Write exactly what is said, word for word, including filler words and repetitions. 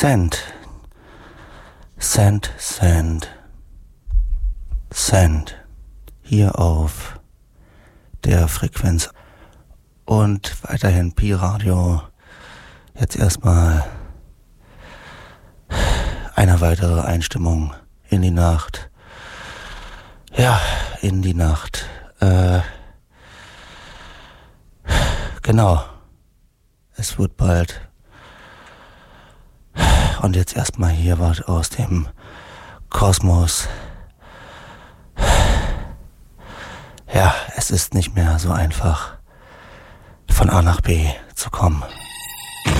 Send. Send, Send. Send. Hier auf der Frequenz. Und weiterhin Pi-Radio. Jetzt erstmal eine weitere Einstimmung in die Nacht. Ja, in die Nacht. Äh, genau. Es wird bald. Und jetzt erstmal hier was aus dem Kosmos. Ja, es ist nicht mehr so einfach, von A nach B zu kommen.